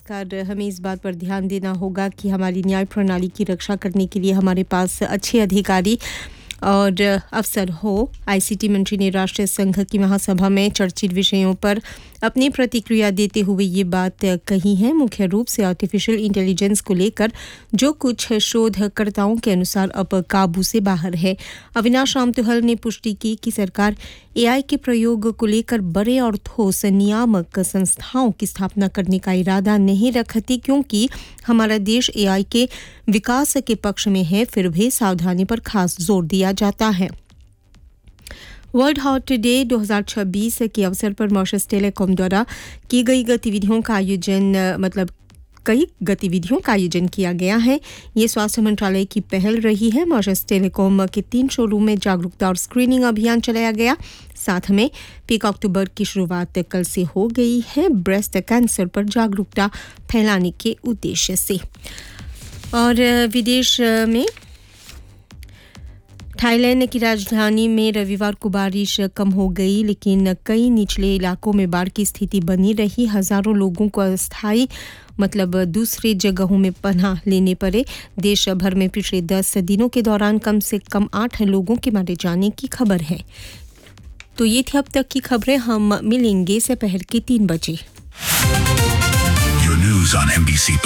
नमस्कार। हमें इस बात पर ध्यान देना होगा कि हमारी न्याय प्रणाली की रक्षा करने के लिए हमारे पास अच्छे अधिकारी और अफसर हो। आईसीटी मंत्री ने राष्ट्रीय संघ की महासभा में चर्चित विषयों पर अपनी प्रतिक्रिया देते हुए ये बात कही है। मुख्य रूप से आर्टिफिशियल इंटेलिजेंस को लेकर जो कुछ शोधकर्ताओं के अनुसार अब काबू से बाहर है। अविनाश रामतुहल ने पुष्टि की कि सरकार एआई के प्रयोग को लेकर बड़े और ठोस नियामक संस्थाओं की स्थापना करने का इरादा नहीं रखती, क्योंकि हमारा देश एआई के विकास के पक्ष में है। फिर भी सावधानी पर खास जोर दिया जाता है। वर्ल्ड हार्ट डे 2026 के अवसर पर मॉरिशस टेलीकॉम द्वारा की गई गतिविधियों का कई गतिविधियों का आयोजन किया गया है। ये स्वास्थ्य मंत्रालय की पहल रही है। मॉरिशस टेलीकॉम के 3 शोरूम में जागरूकता और स्क्रीनिंग अभियान चलाया गया। साथ में पीक अक्टूबर की शुरुआत कल से हो गई है, ब्रेस्ट कैंसर पर जागरूकता फैलाने के उद्देश्य से। और विदेश में थाईलैंड की राजधानी में रविवार को बारिश कम हो गई, लेकिन कई निचले इलाकों में बाढ़ की स्थिति बनी रही। हजारों लोगों को अस्थायी दूसरी जगहों में पनाह लेने पड़े। देश भर में पिछले 10 दिनों के दौरान कम से कम 8 लोगों के मारे जाने की खबर है। तो ये थी अब तक की खबरें। हम मिलेंगे दोपहर के 3 बजे। Your news on MBC